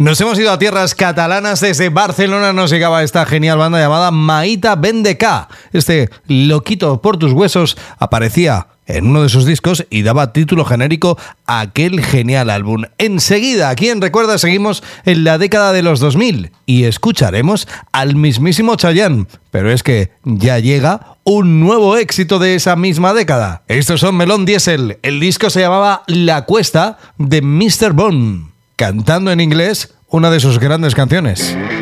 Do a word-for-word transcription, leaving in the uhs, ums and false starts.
Nos hemos ido a tierras catalanas. Desde Barcelona nos llegaba esta genial banda llamada Maita Bendecá. Este loquito por tus huesos aparecía en uno de sus discos y daba título genérico a aquel genial álbum. Enseguida, aquí en Recuerda, seguimos en la década de los dos mil y escucharemos al mismísimo Chayanne. Pero es que ya llega un nuevo éxito de esa misma década. Estos son Melón Diesel. El disco se llamaba La Cuesta, de míster Bond, cantando en inglés una de sus grandes canciones.